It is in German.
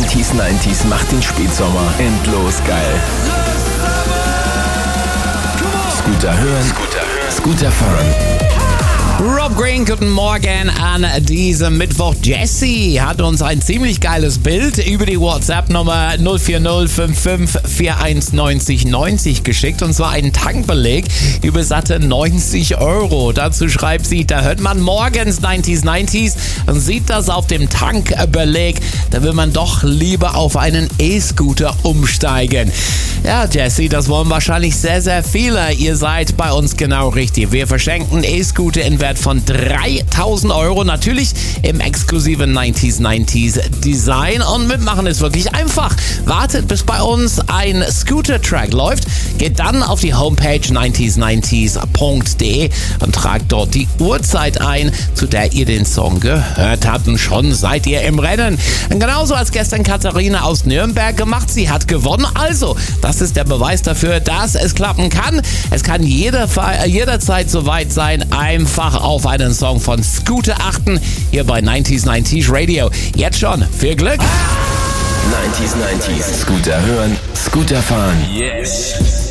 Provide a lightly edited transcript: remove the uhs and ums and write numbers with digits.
90s macht den Spätsommer endlos geil. Scooter hören, Scooter fahren. Rob Green, guten Morgen an diesem Mittwoch. Jesse hat uns ein ziemlich geiles Bild über die WhatsApp-Nummer 04055419090 geschickt, und zwar einen Tankbeleg über satte 90 €. Dazu schreibt sie, da hört man morgens 90s und sieht das auf dem Tankbeleg, da will man doch lieber auf einen E-Scooter umsteigen. Ja, Jesse, das wollen wahrscheinlich sehr, sehr viele. Ihr seid bei uns genau richtig. Wir verschenken E-Scooter in Wert von 3.000 €, natürlich im exklusiven 90s Design, und mitmachen ist wirklich einfach. Wartet, bis bei uns ein Scooter-Track läuft, geht dann auf die Homepage 90s90s.de und tragt dort die Uhrzeit ein, zu der ihr den Song gehört habt, und schon seid ihr im Rennen. Und genauso als gestern Katharina aus Nürnberg gemacht, sie hat gewonnen. Also, das ist der Beweis dafür, dass es klappen kann. Es kann jederzeit soweit sein. Einfach auf einen Song von Scooter achten, hier bei 90s Radio. Jetzt schon, viel Glück! 90s, Scooter hören, Scooter fahren. Yes!